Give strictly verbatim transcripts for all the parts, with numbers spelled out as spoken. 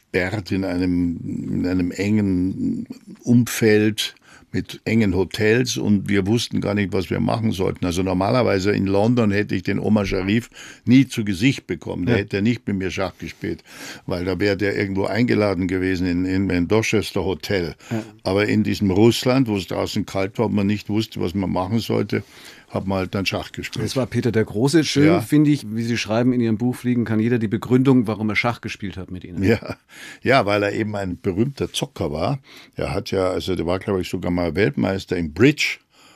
eingesperrt in einem, in einem engen Umfeld mit engen Hotels und wir wussten gar nicht, was wir machen sollten. Also normalerweise in London hätte ich den Omar Sharif nie zu Gesicht bekommen. Der ja. hätte nicht mit mir Schach gespielt, weil da wäre der irgendwo eingeladen gewesen in, in ein Dorchester Hotel. Ja. Aber in diesem Russland, wo es draußen kalt war und man nicht wusste, was man machen sollte, hat man halt dann Schach gespielt. Das war Peter der Große. Schön, ja. finde ich, wie Sie schreiben in Ihrem Buch Fliegen kann jeder, die Begründung, warum er Schach gespielt hat mit Ihnen. Ja, ja, weil er eben ein berühmter Zocker war. Er hat ja, also der war, glaube ich, sogar mal Weltmeister im Bridge.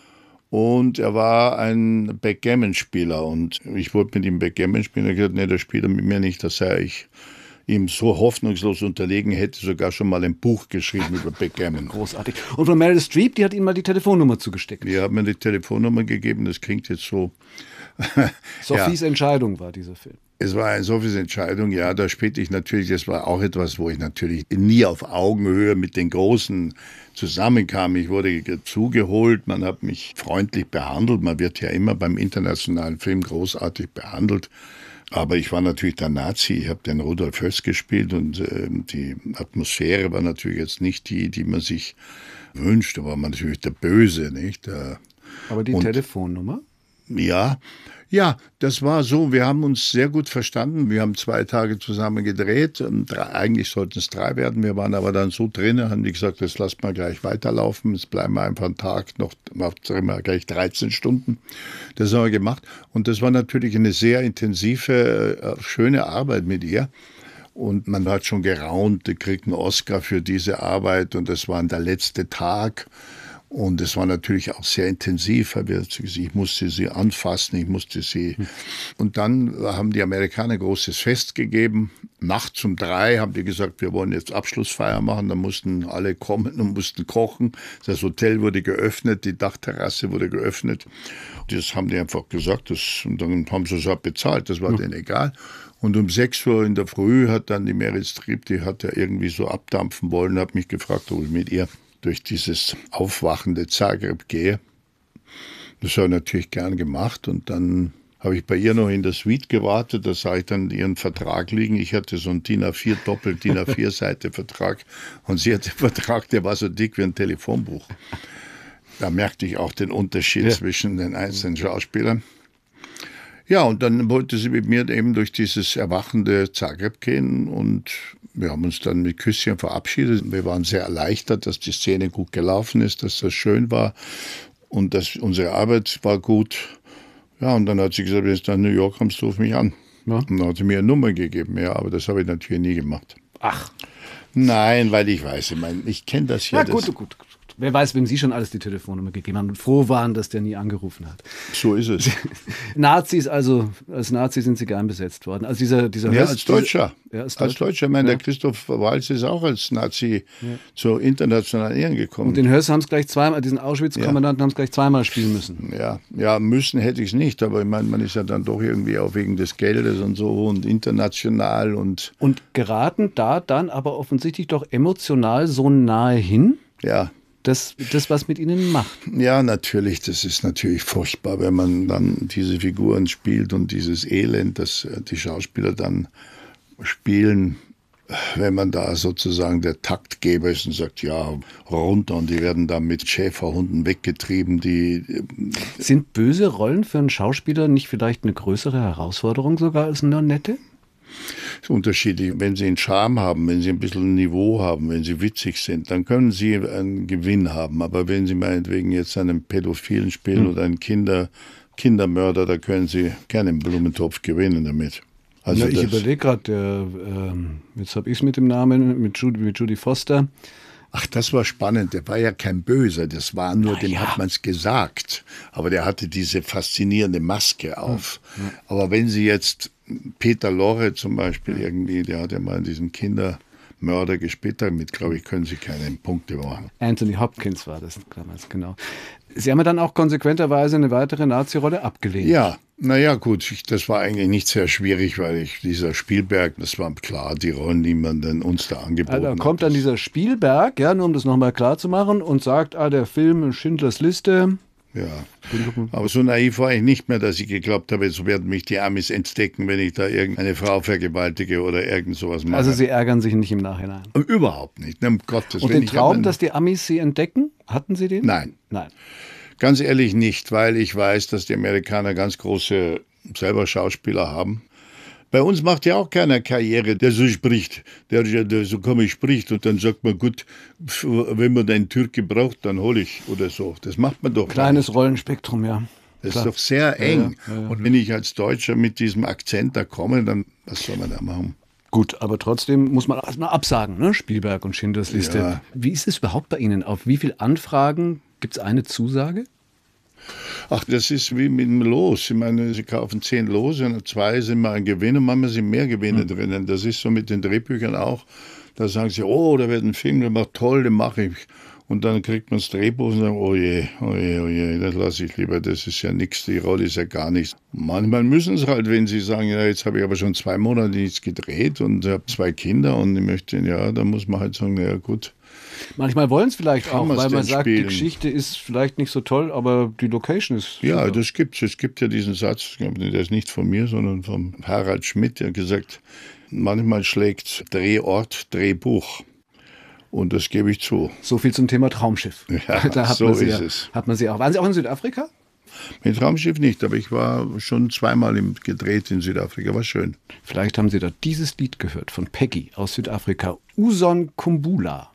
Und er war ein Backgammon-Spieler. Und ich wollte mit ihm Backgammon spielen. Er hat gesagt, nee, der spielt er mit mir nicht, das sei ich. Ihm so hoffnungslos unterlegen, hätte sogar schon mal ein Buch geschrieben über Backgammon. Großartig. Und von Meryl Streep, die hat Ihnen mal die Telefonnummer zugesteckt. Die hat mir die Telefonnummer gegeben, das klingt jetzt so. Sophies ja. Entscheidung war dieser Film. Es war eine Sophies Entscheidung, ja, da spielte ich natürlich, das war auch etwas, wo ich natürlich nie auf Augenhöhe mit den Großen zusammenkam. Ich wurde dazugeholt, man hat mich freundlich behandelt, man wird ja immer beim internationalen Film großartig behandelt. Aber ich war natürlich der Nazi, ich habe den Rudolf Höss gespielt und äh, die Atmosphäre war natürlich jetzt nicht die, die man sich wünscht, da war man natürlich der Böse, nicht? Der, Aber die und, Telefonnummer? Ja, ja, das war so, wir haben uns sehr gut verstanden, wir haben zwei Tage zusammen gedreht, drei, eigentlich sollten es drei werden, wir waren aber dann so drin, haben die gesagt, das lassen wir gleich weiterlaufen, jetzt bleiben wir einfach einen Tag noch, drehen wir gleich dreizehn Stunden, das haben wir gemacht und das war natürlich eine sehr intensive, schöne Arbeit mit ihr. Und man hat schon geraunt, die kriegt einen Oscar für diese Arbeit und das war der letzte Tag. Und es war natürlich auch sehr intensiv. Ich musste sie anfassen, ich musste sie. Und dann haben die Amerikaner ein großes Fest gegeben. Nachts um drei haben die gesagt, wir wollen jetzt Abschlussfeier machen. Da mussten alle kommen und mussten kochen. Das Hotel wurde geöffnet, die Dachterrasse wurde geöffnet. Das haben die einfach gesagt. Das, und dann haben sie es auch bezahlt, das war ja. denen egal. Und um sechs Uhr in der Früh hat dann die Meryl Streep, die hat ja irgendwie so abdampfen wollen, hat mich gefragt, ob ich mit ihr durch dieses aufwachende Zagreb gehe. Das habe ich natürlich gern gemacht und dann habe ich bei ihr noch in der Suite gewartet, da sah ich dann ihren Vertrag liegen. Ich hatte so einen D I N A vier, doppelt D I N A vier Seite Vertrag und sie hatte einen Vertrag, der war so dick wie ein Telefonbuch. Da merkte ich auch den Unterschied ja. zwischen den einzelnen Schauspielern. Ja, und dann wollte sie mit mir eben durch dieses erwachende Zagreb gehen und wir haben uns dann mit Küsschen verabschiedet. Wir waren sehr erleichtert, dass die Szene gut gelaufen ist, dass das schön war und dass unsere Arbeit war gut. Ja, und dann hat sie gesagt, wenn du nach New York kommst, ruf mich an. Ja. Und dann hat sie mir eine Nummer gegeben, ja, aber das habe ich natürlich nie gemacht. Ach. Nein, weil ich weiß, ich meine, ich kenne das ja. Ja, gut, gut, gut. Wer weiß, wem Sie schon alles die Telefonnummer gegeben haben und froh waren, dass der nie angerufen hat. So ist es. Nazis, also als Nazi sind Sie geheim besetzt worden. Also dieser, dieser ja, Höss, als Deutscher. Diese, ja, als, als Deutscher. Ich meine, ja. der Christoph Waltz ist auch als Nazi ja. zu internationalen Ehren gekommen. Und den Höss haben es gleich zweimal, diesen Auschwitz-Kommandanten ja. haben es gleich zweimal spielen müssen. Ja, ja, müssen hätte ich es nicht, aber ich meine, man ist ja dann doch irgendwie auch wegen des Geldes und so und international und... Und geraten da dann aber offensichtlich doch emotional so nahe hin? Ja. Das, das, was mit ihnen macht. Ja, natürlich. Das ist natürlich furchtbar, wenn man dann diese Figuren spielt und dieses Elend, das die Schauspieler dann spielen, wenn man da sozusagen der Taktgeber ist und sagt, ja, runter und die werden dann mit Schäferhunden weggetrieben. Die Sind böse Rollen für einen Schauspieler nicht vielleicht eine größere Herausforderung sogar als eine nette? Das ist unterschiedlich. Wenn Sie einen Charme haben, wenn Sie ein bisschen Niveau haben, wenn Sie witzig sind, dann können Sie einen Gewinn haben. Aber wenn Sie meinetwegen jetzt einen Pädophilen spielen mhm. oder einen Kinder, Kindermörder, da können Sie gerne einen Blumentopf gewinnen damit. Also ja, ich überlege gerade, ähm, jetzt habe ich es mit dem Namen, mit Judy, mit Judy Foster. Ach, das war spannend. Der war ja kein Böser. Das war nur, Na, dem ja. hat man es gesagt. Aber der hatte diese faszinierende Maske auf. Ja. Ja. Aber wenn Sie jetzt Peter Lorre zum Beispiel irgendwie, der hat ja mal in diesem Kindermörder gespielt, damit, glaube ich, können Sie keine Punkte machen. Anthony Hopkins war das damals, genau. Sie haben ja dann auch konsequenterweise eine weitere Nazi-Rolle abgelehnt. Ja, naja gut, ich, das war eigentlich nicht sehr schwierig, weil ich, dieser Spielberg, das war klar, die Rollen, die man dann uns da angeboten hat. Also kommt dann dieser Spielberg, ja, nur um das nochmal klar zu machen, und sagt, ah, der Film Schindlers Liste, Ja, aber so naiv war ich nicht mehr, dass ich geglaubt habe, jetzt werden mich die Amis entdecken, wenn ich da irgendeine Frau vergewaltige oder irgend sowas mache. Also Sie ärgern sich nicht im Nachhinein? Überhaupt nicht, um Gottes Willen. Und den Traum, dass die Amis Sie entdecken, hatten Sie den? Nein. Nein. Ganz ehrlich nicht, weil ich weiß, dass die Amerikaner ganz große selber Schauspieler haben. Bei uns macht ja auch keiner Karriere, der so spricht, der, der so komisch spricht und dann sagt man, gut, wenn man einen Türke braucht, dann hole ich oder so. Das macht man doch. Kleines Rollenspektrum, ja. Das Klar. ist doch sehr eng. Ja, ja, ja. Und wenn ich als Deutscher mit diesem Akzent da komme, dann was soll man da machen? Gut, aber trotzdem muss man erstmal absagen, ne? Spielberg und Schindlers Liste. Ja. Wie ist es überhaupt bei Ihnen? Auf wie viele Anfragen gibt es eine Zusage? Ach, das ist wie mit dem Los. Ich meine, Sie kaufen zehn Lose und zwei sind mal ein Gewinn und manchmal sind mehr Gewinne hm. drinnen. Das ist so mit den Drehbüchern auch. Da sagen Sie, oh, da wird ein Film gemacht, toll, den mache ich. Und dann kriegt man das Drehbuch und sagt, oh je, oh je, oh je, das lasse ich lieber, das ist ja nichts, die Rolle ist ja gar nichts. Manchmal müssen es halt, wenn Sie sagen, ja, jetzt habe ich aber schon zwei Monate nichts gedreht und habe zwei Kinder und ich möchte, ja, dann muss man halt sagen, ja gut. Manchmal wollen es vielleicht Kann auch, weil man sagt, spielen? Die Geschichte ist vielleicht nicht so toll, aber die Location ist super. Ja, das gibt's. Es gibt ja diesen Satz, der ist nicht von mir, sondern von Harald Schmidt, der hat gesagt, manchmal schlägt Drehort Drehbuch. Und das gebe ich zu. So viel zum Thema Traumschiff. Ja, da hat so man sie ist ja, es. Hat man sie auch. Waren Sie auch in Südafrika? Mit Traumschiff nicht, aber ich war schon zweimal im, gedreht in Südafrika, war schön. Vielleicht haben Sie da dieses Lied gehört von Peggy aus Südafrika, Uson Kumbula.